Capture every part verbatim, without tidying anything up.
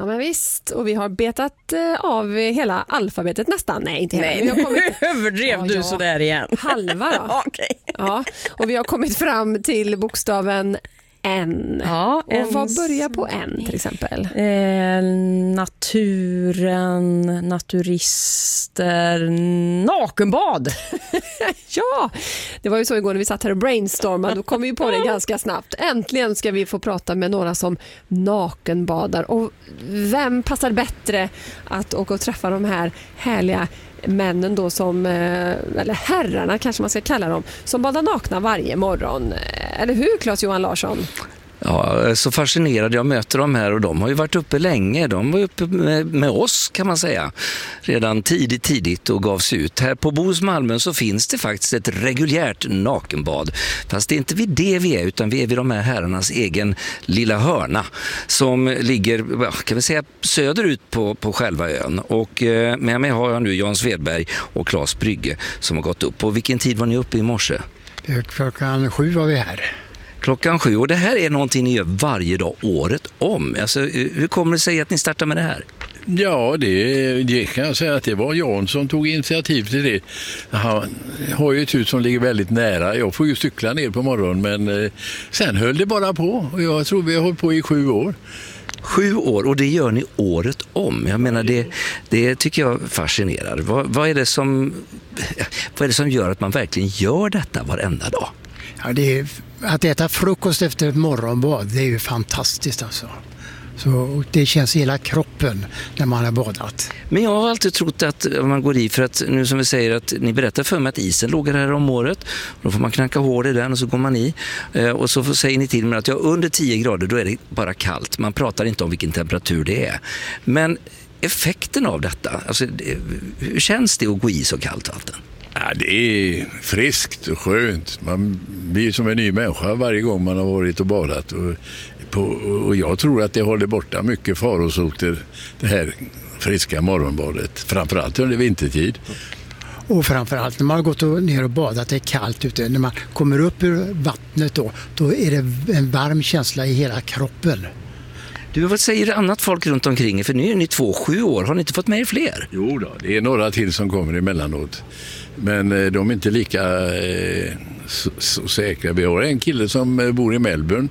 Ja, men visst. Och vi har betat eh, av hela alfabetet nästan. Nej, inte hela. Nej, vi har kommit... nu överdrev ja, du ja. så där igen. Halva då. Okej. Ja, och vi har kommit fram till bokstaven N. Ja, och en... vad börjar på N till exempel? Eh, naturen, naturister, nakenbad. Ja, det var ju så igår när vi satt här och brainstormade. Då kom vi på det ganska snabbt. Äntligen ska vi få prata med några som nakenbadar. Och vem passar bättre att åka och träffa de här härliga männen då som, eller herrarna kanske man ska kalla dem, som badar nakna varje morgon. Eller hur, Claes-Johan Larsson? Ja, så fascinerad jag möter dem här och de har ju varit uppe länge. De var uppe med, med oss kan man säga. Redan tidigt, tidigt och gavs ut. Här på Bohus Malmön så finns det faktiskt ett reguljärt nakenbad. Fast det är inte vid det vi är utan vi är vid de här herrarnas egen lilla hörna som ligger, kan vi säga, söderut på, på själva ön. Och eh, med mig har jag nu Jan Svedberg och Claes Brygge som har gått upp. Och vilken tid var ni uppe i morse? Klockan sju var vi här. Klockan sju, och det här är någonting ni gör varje dag året om. Alltså, hur kommer det sig att ni startar med det här? Ja, det, det kan jag säga att det var Jan som tog initiativ till det. Han har ju ett hus som ligger väldigt nära. Jag får ju cykla ner på morgonen, men eh, sen höll det bara på. Och jag tror vi har hållit på i sju år. Sju år, och det gör ni året om. Jag menar, det, det tycker jag fascinerar. Vad, vad, är det som, vad är det som gör att man verkligen gör detta varenda dag? Ja, det är, att äta frukost efter ett morgonbad, det är ju fantastiskt alltså. Så det känns i hela kroppen när man har badat. Men jag har alltid trott att man går i, för att nu som vi säger att ni berättar för mig att isen låg här om året. Då får man knacka hål i den och så går man i. Och så säger ni till mig att ja, under tio grader då är det bara kallt. Man pratar inte om vilken temperatur det är. Men effekten av detta, alltså, hur känns det att gå i så kallt vatten? Ja, det är friskt och skönt. Man blir som en ny människa varje gång man har varit och badat. Och, på, och jag tror att det håller borta mycket farosoter, det här friska morgonbadet. Framförallt under vintertid. Och framförallt när man har gått ner och badat, det är kallt ute. När man kommer upp ur vattnet då, då är det en varm känsla i hela kroppen. Du, vad säger annat folk runt omkring? För nu är ni två, sju år. Har ni inte fått med er fler? Jo då, det är några till som kommer emellanåt. Men eh, de är inte lika eh, så, så säkra. Vi har en kille som eh, bor i Melbourne,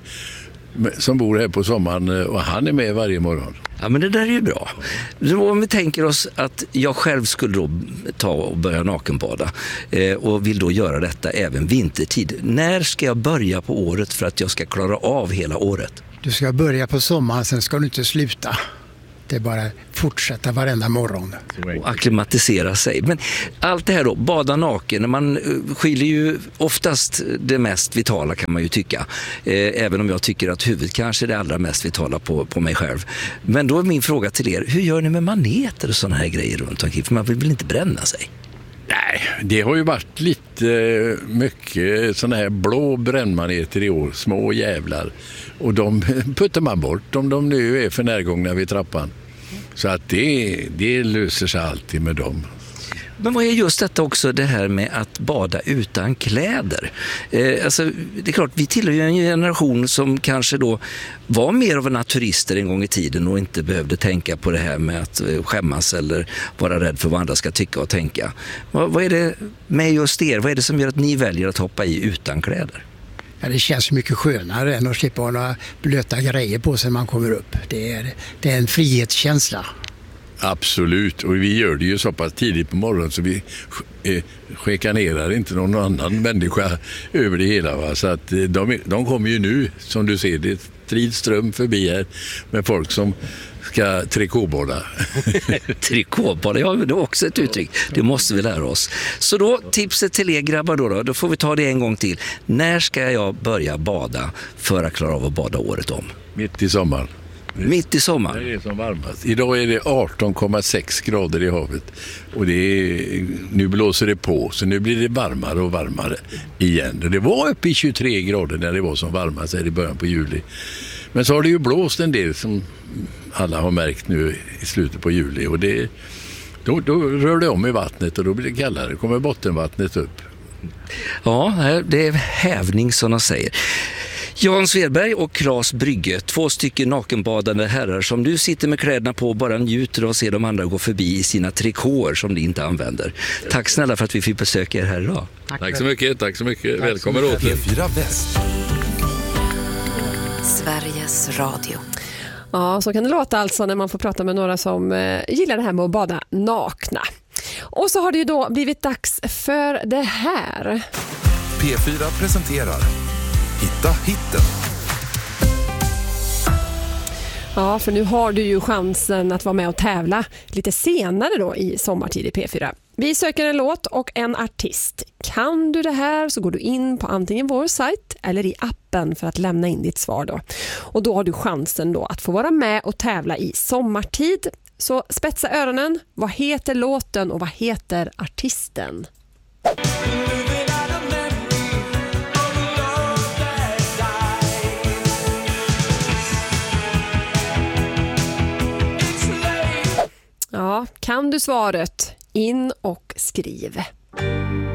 som bor här på sommaren, och han är med varje morgon. Ja, men det där är ju bra. Så om vi tänker oss att jag själv skulle då ta och börja nakenbada eh, och vill då göra detta även vintertid. När ska jag börja på året för att jag ska klara av hela året? Du ska börja på sommaren, sen ska du inte sluta. Det är bara fortsätta varenda morgon. Och akklimatisera sig. Men allt det här då, bada naken, man skiljer ju oftast det mest vitala kan man ju tycka. Eh, även om jag tycker att huvudet kanske är det allra mest vitala på, på mig själv. Men då är min fråga till er, hur gör ni med maneter och sådana här grejer runt omkring? För man vill väl inte bränna sig? Nej, det har ju varit lite mycket sådana här blå brännmaneter i år, små jävlar. Och de puttar man bort om de nu är för närgångna vid trappan. Så att det, det löser sig alltid med dem. Men vad är just detta också, det här med att bada utan kläder? Eh, alltså, det är klart, vi tillhör ju en generation som kanske då var mer av naturister en gång i tiden och inte behövde tänka på det här med att skämmas eller vara rädd för vad andra ska tycka och tänka. Vad, vad är det med just er? Vad är det som gör att ni väljer att hoppa i utan kläder? Ja, det känns mycket skönare än att slippa ha några blöta grejer på sig när man kommer upp. Det är, det är en frihetskänsla. Absolut, och vi gör det ju så pass tidigt på morgonen så vi eh, chikanerar inte någon annan människa över det hela. Va? Så att de, de kommer ju nu, som du ser, det är strid ström förbi här med folk som ska trikåbada. Trikåbada, ja, det är också ett uttryck. Det måste vi lära oss. Så då, tipset till er grabbar då, då, då får vi ta det en gång till. När ska jag börja bada för att klara av att bada året om? Mitt i sommaren. Mitt i sommaren. Det är det som varmast. Idag är det arton komma sex grader i havet. Och det är, nu blåser det på, så nu blir det varmare och varmare igen. Och det var uppe i tjugotre grader när det var som varmast i början på juli. Men så har det ju blåst en del som alla har märkt nu i slutet på juli. Och det, då, då rör det om i vattnet och då blir det kallare. Då kommer bottenvattnet upp. Ja, det är hävning som de säger. Jan Svedberg och Claes Brygge, två stycken nakenbadande herrar som du sitter med kläderna på och bara njuter av att se de andra gå förbi i sina trikåer som de inte använder. Tack snälla för att vi fick besöka er här idag. Tack, tack så mycket, tack så mycket. Tack Välkommen åter. P fyra Väst. Sveriges Radio. Ja, så kan det låta alltså när man får prata med några som eh, gillar det här med att bada nakna. Och så har det ju då blivit dags för det här. P fyra presenterar Hitta hitten. Ja, för nu har du ju chansen att vara med och tävla lite senare då i sommartid i P fyra. Vi söker en låt och en artist. Kan du det här så går du in på antingen vår sajt eller i appen för att lämna in ditt svar då. Och då har du chansen då att få vara med och tävla i sommartid. Så spetsa öronen. Vad heter låten och vad heter artisten? Ja, kan du svaret? In och skriv.